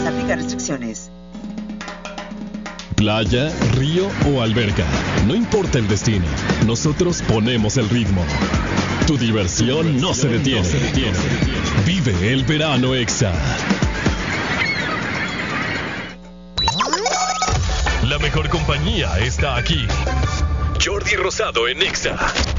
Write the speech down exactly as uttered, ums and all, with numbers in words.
Aplica restricciones. Playa, río o alberca, no importa el destino, nosotros ponemos el ritmo. Tu diversión no se detiene. No se detiene. Vive el verano Exa. La mejor compañía está aquí. Jordi Rosado en Exa.